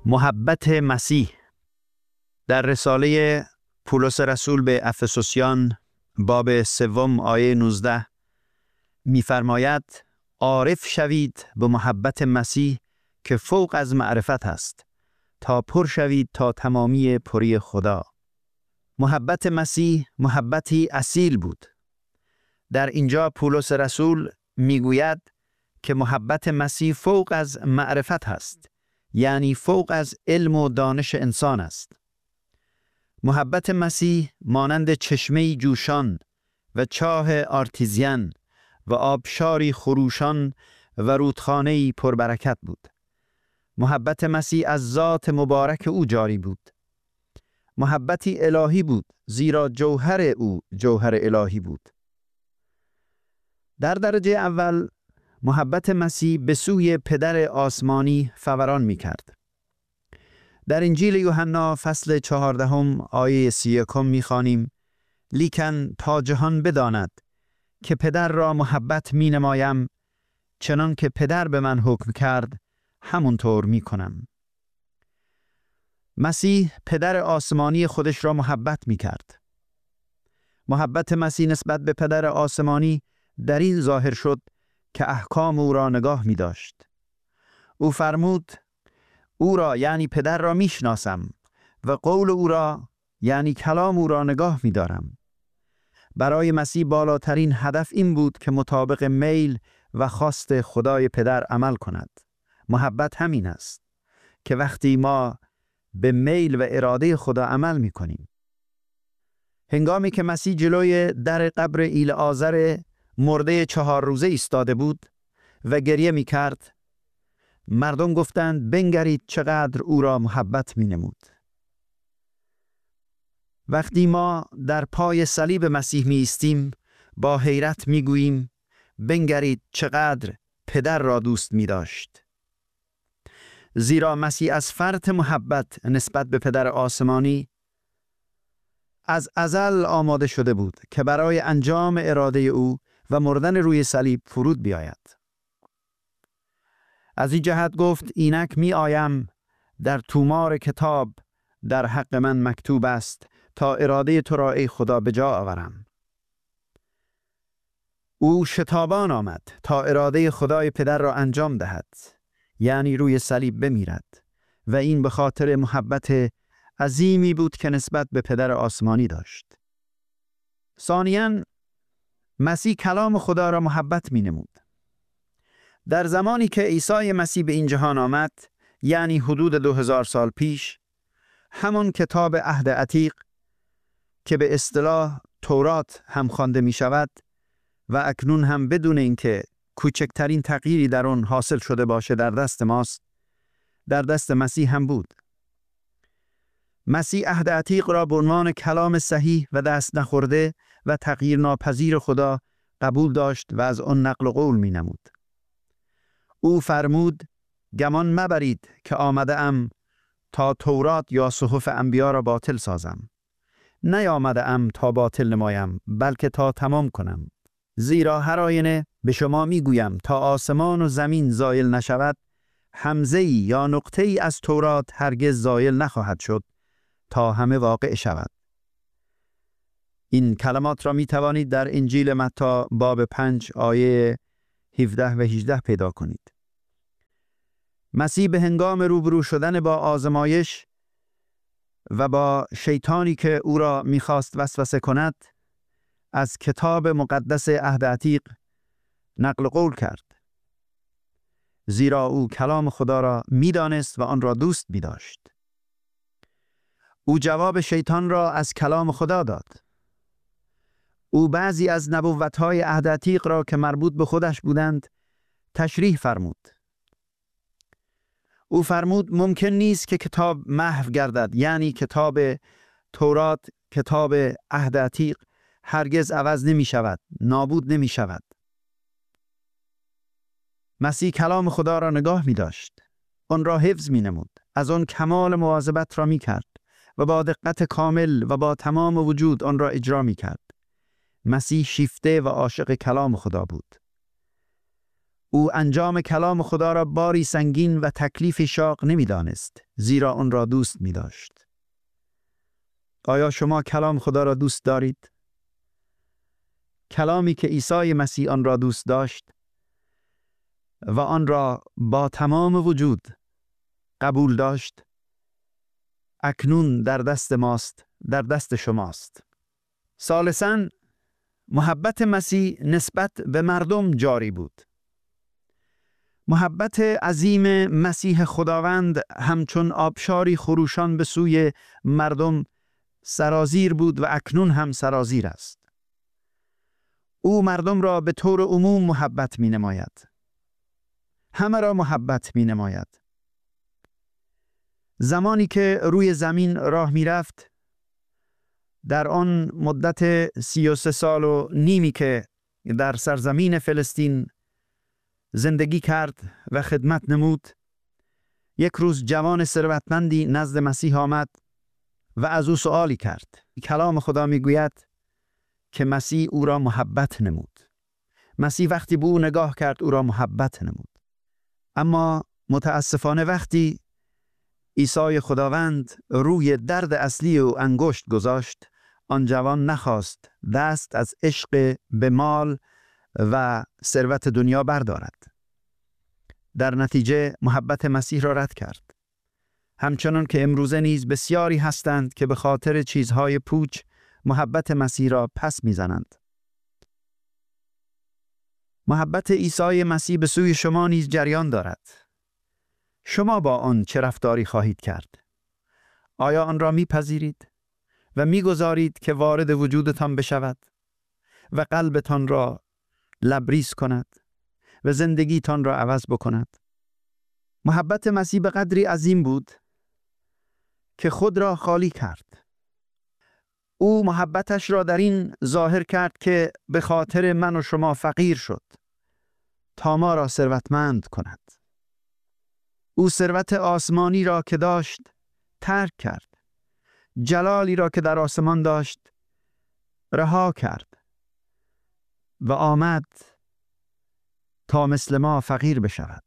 محبت مسیح. در رساله پولس رسول به افسوسیان باب 3 آیه 19 می‌فرماید عارف شوید به محبت مسیح که فوق از معرفت است تا پر شوید تا تمامی پری خدا. محبت مسیح محبتی اصیل بود. در اینجا پولس رسول میگوید که محبت مسیح فوق از معرفت است، یعنی فوق از علم و دانش انسان است. محبت مسیح مانند چشمه‌ای جوشان و چاه آرتیزیان و آبشاری خروشان و رودخانه‌ای پربرکت بود. محبت مسیح از ذات مبارک او جاری بود. محبتی الهی بود، زیرا جوهر او جوهر الهی بود. در درجه اول محبت مسیح به سوی پدر آسمانی فوران می کرد. در انجیل یوحنا فصل 14 آیه 31 می خوانیم: لیکن تا جهان بداند که پدر را محبت می نمایم، چنان که پدر به من حکم کرد همونطور می کنم. مسیح پدر آسمانی خودش را محبت می کرد. محبت مسیح نسبت به پدر آسمانی در این ظاهر شد که احکام او را نگاه می داشت. او فرمود او را یعنی پدر را می شناسم و قول او را یعنی کلام او را نگاه می دارم. برای مسیح بالاترین هدف این بود که مطابق میل و خواست خدای پدر عمل کند. محبت همین است که وقتی ما به میل و اراده خدا عمل می کنیم. هنگامی که مسیح جلوی در قبر ایلعازر مرده 4 روزه ایستاده بود و گریه می کرد، مردم گفتند بنگرید چقدر او را محبت می نمود. وقتی ما در پای صلیب مسیح می ایستیم، با حیرت می گوییم بنگرید چقدر پدر را دوست می داشت. زیرا مسیح از فرط محبت نسبت به پدر آسمانی از ازل آماده شده بود که برای انجام اراده او و مردن روی صلیب فرود بیاید. از این جهت گفت اینک می آیم، در تومار کتاب در حق من مکتوب است تا اراده تو را ای خدا به جا آورم. او شتابان آمد تا اراده خدای پدر را انجام دهد، یعنی روی صلیب بمیرد، و این به خاطر محبت عظیمی بود که نسبت به پدر آسمانی داشت. ثانیاً مسیح کلام خدا را محبت می نمود. در زمانی که عیسی مسیح به این جهان آمد، یعنی حدود 2000 سال پیش، همون کتاب عهد عتیق که به اصطلاح تورات هم خوانده می شود و اکنون هم بدون اینکه کوچکترین تغییری در آن حاصل شده باشه در دست ماست، در دست مسیح هم بود. مسیح عهد عتیق را به عنوان کلام صحیح و دست نخورده و تغییر ناپذیر خدا قبول داشت و از آن نقل قول می نمود. او فرمود گمان مبرید که آمده ام تا تورات یا صحف انبیا را باطل سازم. نیامده ام تا باطل نمایم، بلکه تا تمام کنم. زیرا هر آینه به شما می گویم تا آسمان و زمین زایل نشود، همزه‌ای یا نقطه‌ای از تورات هرگز زایل نخواهد شد تا همه واقع شود. این کلمات را می توانید در انجیل متی باب 5 آیه 17 و 18 پیدا کنید. مسیح به هنگام روبرو شدن با آزمایش و با شیطانی که او را می‌خواست وسوسه کند، از کتاب مقدس عهد عتیق نقل قول کرد. زیرا او کلام خدا را می‌دانست و آن را دوست می‌داشت. او جواب شیطان را از کلام خدا داد. او بعضی از نبوت‌های عهد عتیق را که مربوط به خودش بودند تشریح فرمود. او فرمود ممکن نیست که کتاب محو گردد، یعنی کتاب تورات، کتاب عهد عتیق هرگز عوض نمی شود، نابود نمی شود. مسیح کلام خدا را نگاه می داشت، آن را حفظ می نمود، از آن کمال مواظبت را می کرد و با دقت کامل و با تمام وجود آن را اجرا می کرد. مسیح شیفته و عاشق کلام خدا بود. او انجام کلام خدا را باری سنگین و تکلیف شاق نمی دانست، زیرا آن را دوست می داشت. آیا شما کلام خدا را دوست دارید؟ کلامی که عیسی مسیح آن را دوست داشت و آن را با تمام وجود قبول داشت، اکنون در دست ماست، در دست شماست. ثالثاً، محبت مسیح نسبت به مردم جاری بود. محبت عظیم مسیح خداوند همچون آبشاری خروشان به سوی مردم سرازیر بود و اکنون هم سرازیر است. او مردم را به طور عموم محبت می نماید. همه را محبت می نماید. زمانی که روی زمین راه می رفت، در آن مدت 33 سال و نیمی که در سرزمین فلسطین زندگی کرد و خدمت نمود، یک روز جوان ثروتمندی نزد مسیح آمد و از او سؤالی کرد. کلام خدا می گوید که مسیح او را محبت نمود. مسیح وقتی به او نگاه کرد او را محبت نمود. اما متاسفانه وقتی عیسی خداوند روی درد اصلی او انگشت گذاشت، آن جوان نخواست دست از عشق به مال و ثروت دنیا بردارد. در نتیجه محبت مسیح را رد کرد. همچنان که امروزه نیز بسیاری هستند که به خاطر چیزهای پوچ محبت مسیح را پس میزنند. محبت عیسی مسیح به سوی شما نیز جریان دارد. شما با آن چه رفتاری خواهید کرد؟ آیا آن را میپذیرید و میگذارید که وارد وجودتان بشود و قلبتان را لبریز کند و زندگیتان را عوض بکند؟ محبت مسیح به قدری عظیم بود که خود را خالی کرد. او محبتش را در این ظاهر کرد که به خاطر من و شما فقیر شد تا ما را ثروتمند کند. او ثروت آسمانی را که داشت ترک کرد. جلالی را که در آسمان داشت رها کرد و آمد تا مثل ما فقیر بشود.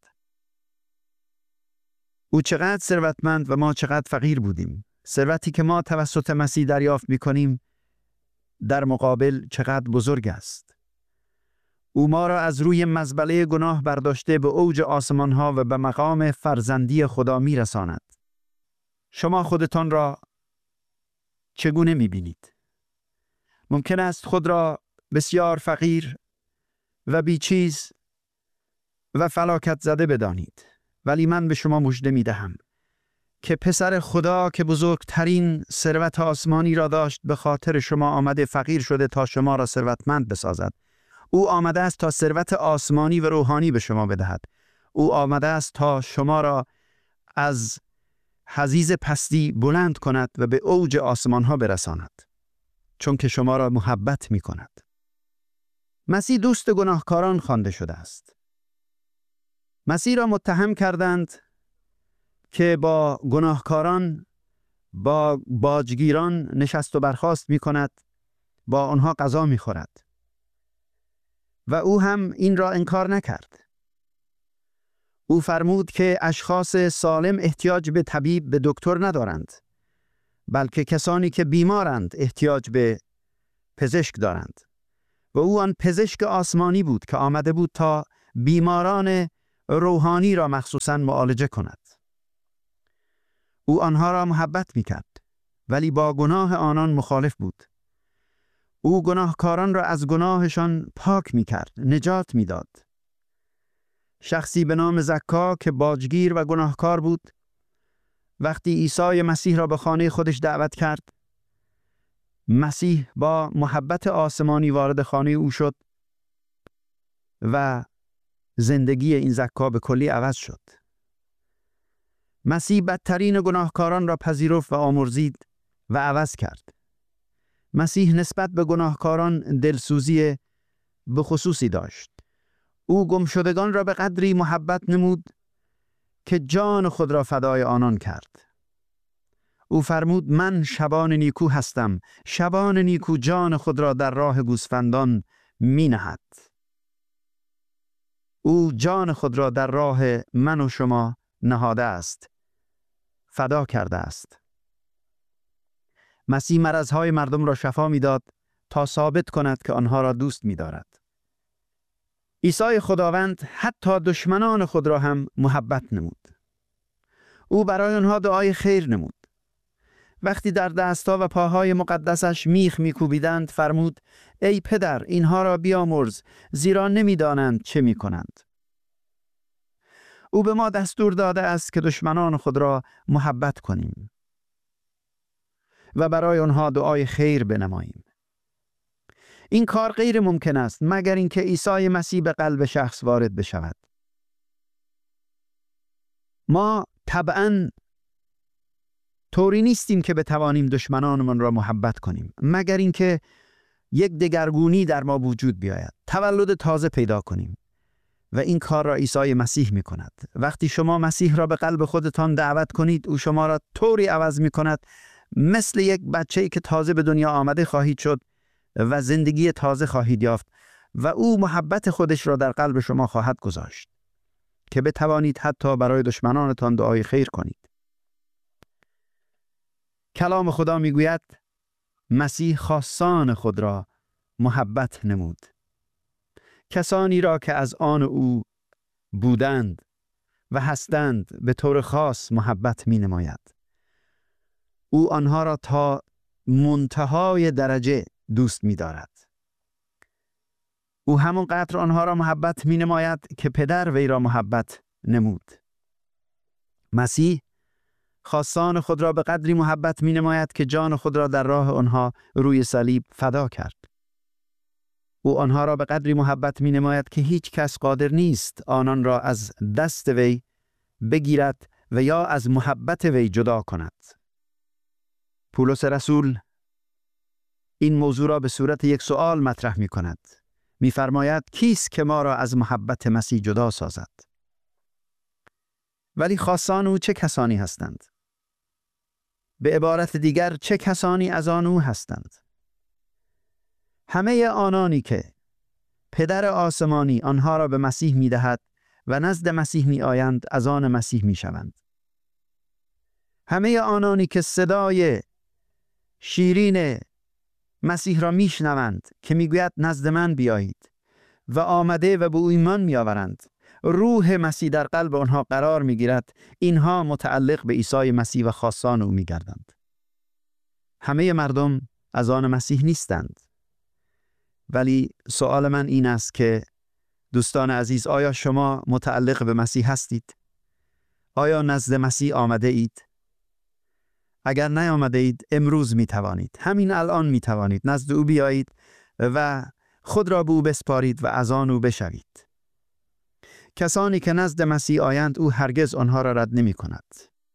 او چقدر ثروتمند و ما چقدر فقیر بودیم. ثروتی که ما توسط مسیح دریافت می‌کنیم در مقابل چقدر بزرگ است. او ما را از روی مزبله گناه برداشته به اوج آسمان‌ها و به مقام فرزندی خدا می‌رساند. شما خودتان را چگونه می‌بینید؟ ممکن است خود را بسیار فقیر و بیچیز و فلاکت زده بدانید، ولی من به شما مژده می‌دهم که پسر خدا که بزرگترین ثروت آسمانی را داشت به خاطر شما آمده فقیر شده تا شما را ثروتمند بسازد. او آمده است تا ثروت آسمانی و روحانی به شما بدهد. او آمده است تا شما را از حضیض پستی بلند کند و به اوج آسمان ها برساند، چون که شما را محبت می کند. مسیح دوست گناهکاران خوانده شده است. مسیح را متهم کردند که با گناهکاران، با باجگیران نشست و برخاست می کند، با آنها غذا می خورد. و او هم این را انکار نکرد. او فرمود که اشخاص سالم احتیاج به طبیب، به دکتر ندارند، بلکه کسانی که بیمارند احتیاج به پزشک دارند. و او آن پزشک آسمانی بود که آمده بود تا بیماران روحانی را مخصوصاً معالجه کند. او آنها را محبت می‌کرد، ولی با گناه آنان مخالف بود. او گناهکاران را از گناهشان پاک می‌کرد، نجات می‌داد. شخصی به نام زکا که باجگیر و گناهکار بود، وقتی عیسی مسیح را به خانه خودش دعوت کرد، مسیح با محبت آسمانی وارد خانه او شد و زندگی این زکا به کلی عوض شد. مسیح بدترین گناهکاران را پذیرفت و آمرزید و عوض کرد. مسیح نسبت به گناهکاران دلسوزی به خصوصی داشت. او گمشدگان را به قدری محبت نمود که جان خود را فدای آنان کرد. او فرمود من شبان نیکو هستم، شبان نیکو جان خود را در راه گوسفندان می نهد. او جان خود را در راه من و شما نهاده است، فدا کرده است. مسیح مرضهای مردم را شفا می‌داد تا ثابت کند که آنها را دوست می‌دارد. عیسی خداوند حتی دشمنان خود را هم محبت نمود. او برای آنها دعای خیر نمود. وقتی در دستها و پاهای مقدسش میخ میکوبیدند فرمود: ای پدر، اینها را بیامرز، زیرا نمیدانند چه میکنند. او به ما دستور داده است که دشمنان خود را محبت کنیم و برای آنها دعای خیر بنماییم. این کار غیر ممکن است مگر اینکه عیسی مسیح به قلب شخص وارد بشود. ما طبعاً طوری نیستیم که بتوانیم دشمنانمان را محبت کنیم مگر اینکه یک دگرگونی در ما وجود بیاید، تولد تازه پیدا کنیم، و این کار را عیسی مسیح می کند. وقتی شما مسیح را به قلب خودتان دعوت کنید، او شما را طوری عوض می کند مثل یک بچه‌ای که تازه به دنیا آمده خواهید شد و زندگی تازه خواهید یافت و او محبت خودش را در قلب شما خواهد گذاشت که بتوانید حتی برای دشمنانتان دعای خیر کنید. کلام خدا میگوید مسیح خاصان خود را محبت نمود. کسانی را که از آن او بودند و هستند به طور خاص محبت می نماید. او آنها را تا منتهای درجه دوست می دارد. او همون قدر آنها را محبت می نماید که پدر وی را محبت نمود. مسیح خاصان خود را به قدری محبت می نماید که جان خود را در راه آنها روی صلیب فدا کرد. او آنها را به قدری محبت می نماید که هیچ کس قادر نیست آنان را از دست وی بگیرد و یا از محبت وی جدا کند. پولس رسول این موضوع را به صورت یک سوال مطرح می کند. می فرماید کیست که ما را از محبت مسیح جدا سازد؟ ولی خاصان او چه کسانی هستند؟ به عبارت دیگر چه کسانی از آن او هستند؟ همه آنانی که پدر آسمانی آنها را به مسیح می دهد و نزد مسیح می آیند از آن مسیح می شوند. همه آنانی که صدای شیرین مسیح را می شنوند که می گوید نزد من بیایید و آمده و به او ایمان می آورند، روح مسیح در قلب آنها قرار می گیرد، اینها متعلق به عیسی مسیح و خاصان او می گردند. همه مردم از آن مسیح نیستند. ولی سوال من این است که دوستان عزیز، آیا شما متعلق به مسیح هستید؟ آیا نزد مسیح آمده اید؟ اگر نیامده اید امروز می توانید، همین الان می توانید نزد او بیایید و خود را به او بسپارید و از آن او بشوید. کسانی که نزد مسیح آیند او هرگز آنها را رد نمی کند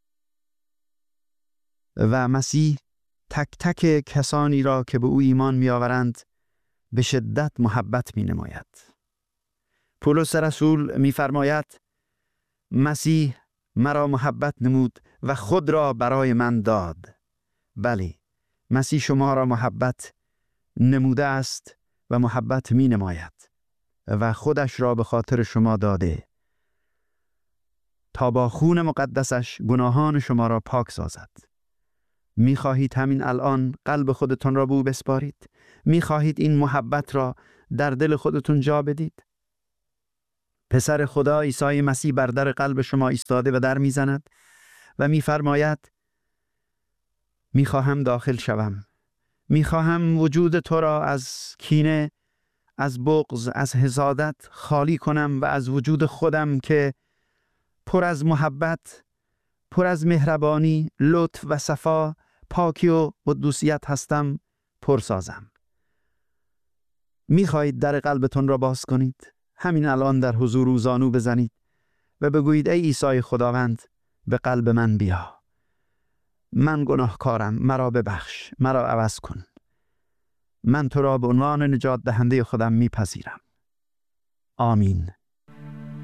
و مسیح تک تک کسانی را که به او ایمان می آورند به شدت محبت می نماید. پولس رسول می فرماید مسیح مرا محبت نمود و خود را برای من داد. بله، مسیح شما را محبت نموده است و محبت می نماید و خودش را به خاطر شما داده تا با خون مقدسش گناهان شما را پاک سازد. می خواهید همین الان قلب خودتان را به او بسپارید؟ می خواهید این محبت را در دل خودتون جا بدید؟ پسر خدا عیسی مسیح بر در قلب شما ایستاده و در می زند و می فرماید می خواهم داخل شوم. می خواهم وجود تو را از کینه، از بغض، از حسادت خالی کنم و از وجود خودم که پر از محبت، پر از مهربانی، لطف و صفا، پاکی و قدوسیت هستم پر سازم. می خواهید در قلبتون را باز کنید؟ همین الان در حضور او زانو بزنید و بگویید ای عیسی خداوند، به قلب من بیا. من گناهکارم، مرا ببخش، مرا عوض کن. من تو را به عنوان نجات دهنده خودم میپذیرم. آمین.